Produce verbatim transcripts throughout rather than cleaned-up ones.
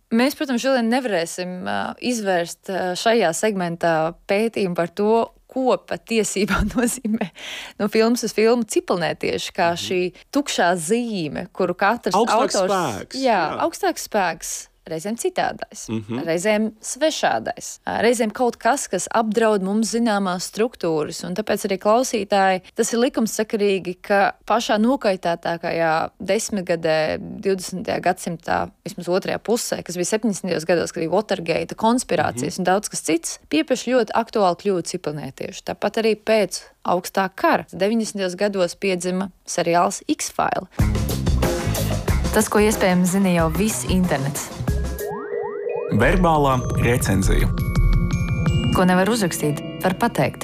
Mēs, protams, šodien nevarēsim uh, izvērst uh, šajā segmentā pētījumu par to, ko patiesībā nozīmē no filmas uz filmu cipelnētieši, kā šī tukšā zīme, kuru katrs augstāks autors... spēks. Jā, jā. augstāks spēks. Reizēm citādais, Mm-hmm. reizēm svešādais, reizēm kaut kas, kas apdraud mums zināmās struktūras. Un tāpēc arī klausītāji, tas ir likumsakarīgi, ka pašā nokaitātākajā desmitgadē, divdesmitajā gadsimtā, vismaz otrajā pusē, kas bija septiņdesmitajos gados, kad bija Watergate, konspirācijas mm-hmm. un daudz kas cits, piepeši ļoti aktuāli kļūt cipelnētieši. Tāpat arī pēc augstā kara. deviņdesmitajos gados piedzima seriāls X-File. Tas, ko iespējams zina jau viss internets. Verbālā recenzija. Ko nevar uzrakstīt, var pateikt.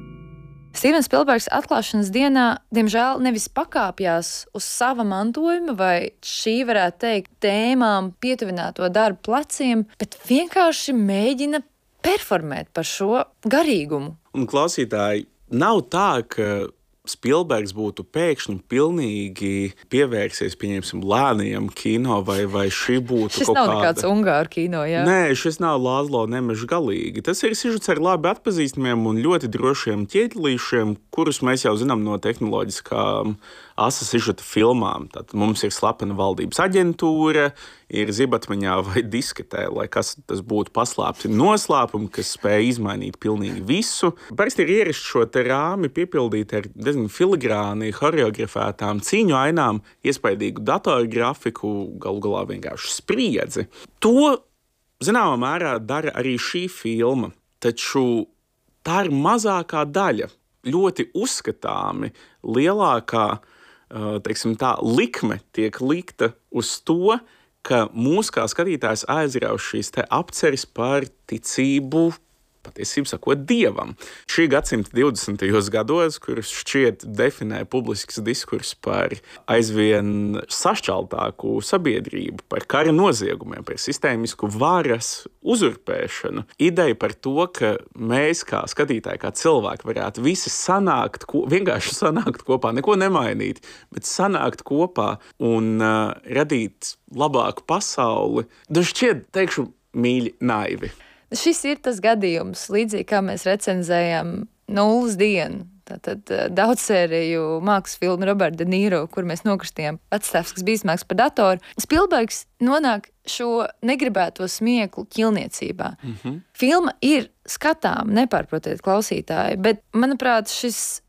Stevens Spilbergs atklāšanas dienā, diemžēl, nevis pakāpjās uz sava mantojuma vai šī, varētu teikt, tēmām pietuvināto darbu pleciem, bet vienkārši mēģina performēt par šo garīgumu. Un klausītāji, nav tā, ka Spilbergs būtu pēkšņi pilnīgi pievērsies, pieņemsim, lēnajam kino, vai, vai šī būtu šis kaut nav kāda... nekāds ungāru kino, jā? Nē, šis nav Lāzlo Nemeža galīgi. Tas ir sižets ar labi atpazīstamiem un ļoti drošiem ķieģelīšiem, kurus mēs jau zinām no tehnoloģiskām asa sižeta filmām. Tad mums ir slepena valdības aģentūra, ir zibatmaņā vai disketē, lai kas tas būtu paslēpti noslēpumi, kas spēj izmainīt pilnīgi visu. Parasti ir ierasts šo te rāmi piepildīt ar diezgan filigrāni horeografētām cīņu ainām, iespaidīgu datorgrafiku, galu galā vienkārši spriedzi. To, zināmā mērā, dara arī šī filma, taču tā ir mazākā daļa. Ļoti uzskatāmi lielākā, teiksim tā, likme tiek likta uz to, ka mūs kā skatītājs aizrauj šīs te apceres par ticību, patiesībā sakot, dievam. Šī gadsimta divdesmitajos gados, kurus šķiet definē publisks diskurs par aizvien sašķeltāku sabiedrību, par kara noziegumiem, par sistēmisku varas uzurpēšanu, ideja par to, ka mēs kā skatītāji, kā cilvēki varētu visi sanākt, ko, vienkārši sanākt kopā, neko nemainīt, bet sanākt kopā un uh, radīt labāku pasauli, nu šķiet, teikšu, mīļi naivi. Šis ir tas gadījums, līdzīgi kā mēs recenzējam Nulles dienu, tātad daudzsēriju mākslas filmu Roberta De Niro, kur mēs nokristījām atstāvs, kas bīstamāks par datoru. Spilbergs nonāk šo negribēto smieklu ķilniecībā. Mm-hmm. Filma ir skatām, nepārprotiet klausītāji, bet, manuprāt, šis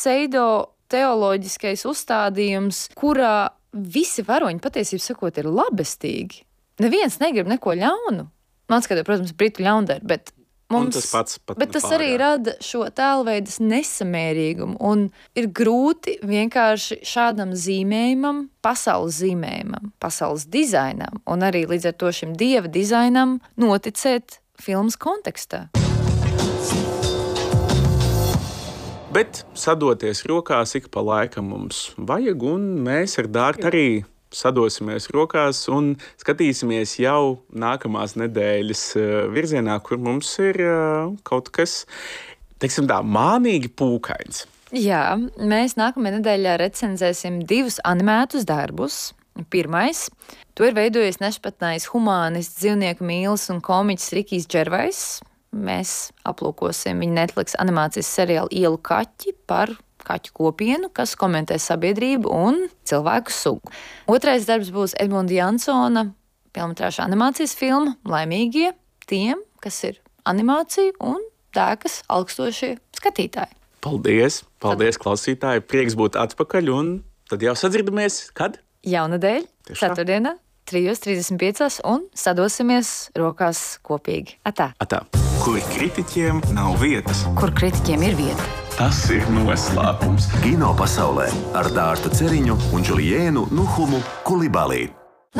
pseido-teoloģiskais uzstādījums, kurā visi varoņi patiesībā sakot ir labestīgi. Neviens negrib neko ļaunu. Man skatā, protams, britu ļaundari, bet mums, tas pats, pat bet tas arī rada šo tēlveidas nesamērīgumu, un ir grūti vienkārši šādam zīmējumam, pasaules zīmējumam, pasaules dizainam, un arī līdz ar to šim dieva dizainam noticēt filmas kontekstā. Bet sadoties rokās ik pa laikam mums vajag, un mēs ar Dārtu arī sadosimies rokās un skatīsimies jau nākamās nedēļas virzienā, kur mums ir kaut kas, teiksim tā, mānīgi pūkains. Jā, mēs nākamajā nedēļā recenzēsim divus animētus darbus. Pirmais, to ir veidojis nešpatnais humānists, dzīvnieku mīlis un komiķis Rikijs Džervais. Mēs aplūkosim viņa Netflix animācijas seriālu Ielu kaķi par kaķu kopienu, kas komentē sabiedrību un cilvēku sugu. Otrais darbs būs Edmunda Jansona filmatrāža animācijas filma Laimīgie tiem, kas ir animācija un tēkas augstošie skatītāji. Paldies, paldies tad... klausītāji, prieks būt atpakaļ un tad jau sadzirdamies, kad? Jaunadēļ, ceturtdienā, trijos trīsdesmit piecos un sadosimies rokās kopīgi. Atā. Atā. Kur kritiķiem nav vietas. Kur kritiķiem ir vieta. Tas ir noslēpums. Kino pasaulē ar Dārtu Ceriņu un Džuliēnu Nuhumu Kulibalī.